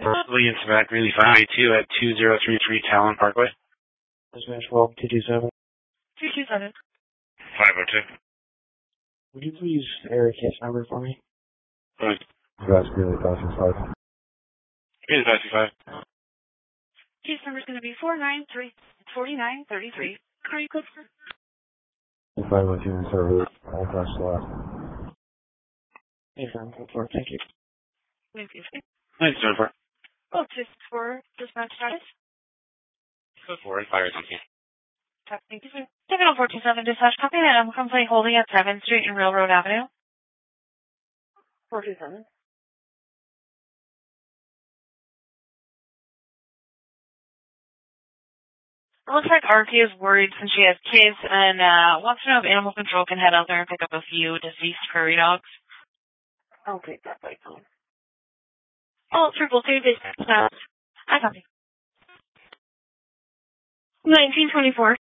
Williams back, really 582 at 2033 Talon Parkway. Dispatch 12227. 227. 502. Would you please air a case number for me? Right. That's really 565. Really 565. Case number is going to be 4933. Are you good for? 512 server. I'll touch the last. Hey, firm, go for it. Thank you. Thank you. Thanks, Jennifer. Oh, just for dispatch status? Go for it. Fire something. Thank you, sir. 70427 dispatch copy that I'm complaint holding at 7th Street and Railroad Avenue. 427. It looks like RK is worried since she has kids and wants to know if animal control can head out there and pick up a few deceased prairie dogs. I'll take that by phone. Oh, 222 dispatch. I copy. 1924.